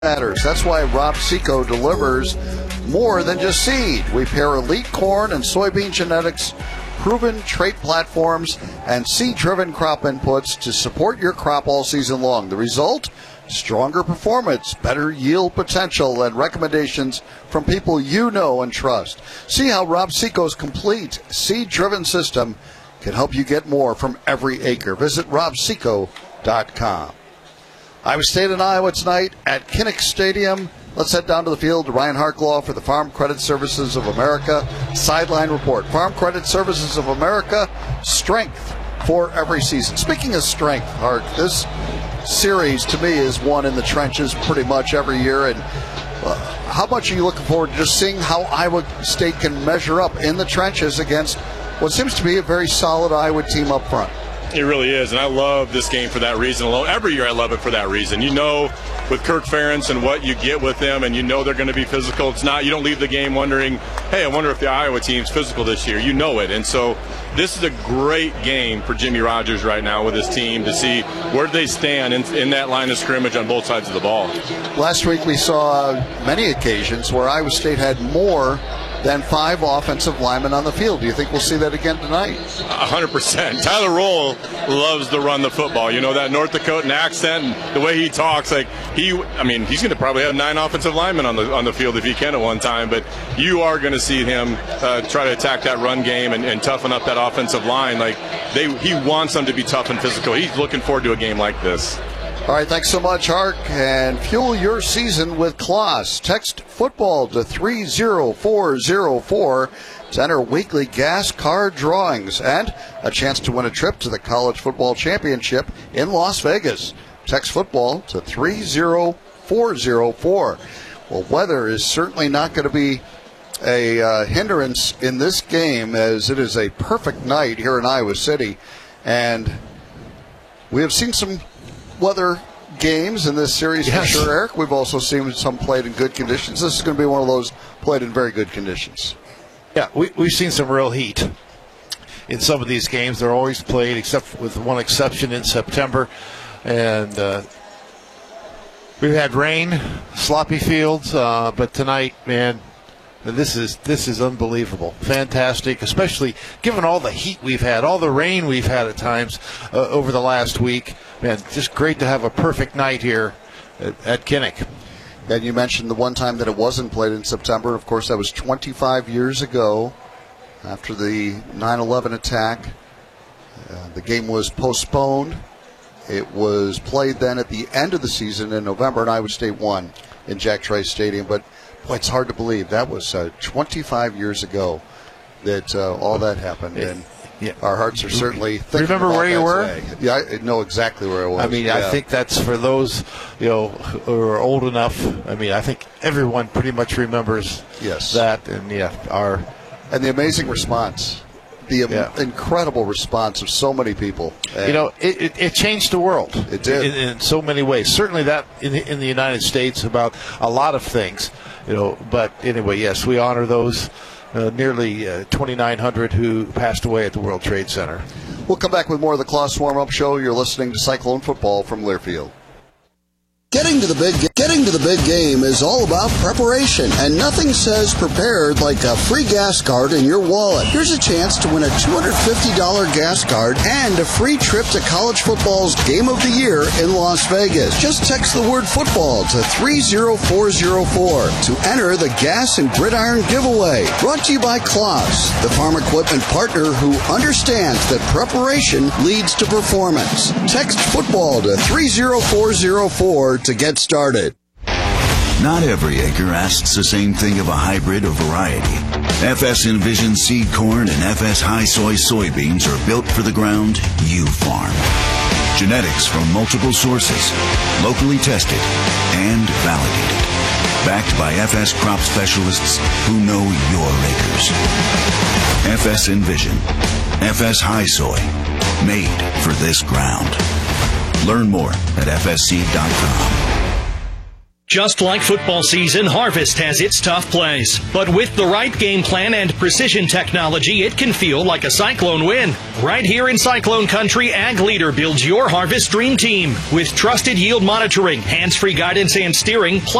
matters. That's why Rob Seco delivers more than just seed. We pair elite corn and soybean genetics, proven trait platforms, and seed-driven crop inputs to support your crop all season long. The result? Stronger performance, better yield potential, and recommendations from people you know and trust. See how Rob Seco's complete seed-driven system can help you get more from every acre. Visit robseco.com. Iowa State and Iowa tonight at Kinnick Stadium. Let's head down to the field to Ryan Harklaw for the Farm Credit Services of America Sideline Report. Farm Credit Services of America, strength for every season. Speaking of strength, Hart, this series to me is one in the trenches pretty much every year. And how much are you looking forward to just seeing how Iowa State can measure up in the trenches against what seems to be a very solid Iowa team up front? It really is, and I love this game for that reason alone. Every year I love it for that reason. You know, with Kirk Ferentz and what you get with them, and you know they're going to be physical. It's not, you don't leave the game wondering, hey, I wonder if the Iowa team's physical this year. You know it, and so this is a great game for Jimmy Rogers right now with his team to see where they stand in that line of scrimmage on both sides of the ball. Last week we saw many occasions where Iowa State had more than 5 offensive linemen on the field. Do you think we'll see that again tonight? 100%. Tyler Roll loves to run the football. You know, that North Dakotan accent and the way he talks, like he's going to probably have 9 offensive linemen on the field if he can at one time, but you are going to see him try to attack that run game and toughen up that offensive line. Like he wants them to be tough and physical. He's looking forward to a game like this. All right, thanks so much, Hark, and fuel your season with Kloss. Text football to 30404 to enter weekly gas card drawings and a chance to win a trip to the College Football Championship in Las Vegas. Text football to 30404. Well, weather is certainly not going to be a hindrance in this game, as it is a perfect night here in Iowa City, and we have seen some weather games in this series for sure, Eric. We've also seen some played in good conditions. This is going to be one of those played in very good conditions. Yeah, we've seen some real heat in some of these games. They're always played, except with one exception, in September. And we've had rain, sloppy fields, but tonight, man, this is unbelievable. Fantastic, especially given all the heat we've had, all the rain we've had at times over the last week. Man, just great to have a perfect night here at Kinnick. And you mentioned the one time that it wasn't played in September. Of course, that was 25 years ago after the 9/11 attack. The game was postponed. It was played then at the end of the season in November, and Iowa State won in Jack Trice Stadium. But boy, it's hard to believe that was 25 years ago that all that happened. And our hearts are certainly thinking. Remember where you were? Today. Yeah, I know exactly where I was. I mean, I think that's for those who are old enough. I mean, I think everyone pretty much remembers that. And and the amazing response. The incredible response of so many people. And it changed the world. It did. In so many ways. Certainly that in the United States about a lot of things. But anyway, yes, we honor those nearly 2,900 who passed away at the World Trade Center. We'll come back with more of the Kloss Warm-Up Show. You're listening to Cyclone Football from Learfield. Getting to the big game is all about preparation, and nothing says prepared like a free gas card in your wallet. Here's a chance to win a $250 gas card and a free trip to college football's Game of the Year in Las Vegas. Just text the word football to 30404 to enter the Gas and Gridiron giveaway. Brought to you by Kloss, the farm equipment partner who understands that preparation leads to performance. Text football to 30404 to get started. Not every acre asks the same thing of a hybrid or variety. FS Envision seed corn and FS High Soy soybeans are built for the ground you farm. Genetics from multiple sources, locally tested and validated. Backed by FS crop specialists who know your acres. FS Envision, FS High Soy, made for this ground. Learn more at fsseed.com. Just like football season, Harvest has its tough plays. But with the right game plan and precision technology, it can feel like a Cyclone win. Right here in Cyclone Country, Ag Leader builds your Harvest Dream Team with trusted yield monitoring, hands-free guidance and steering, plus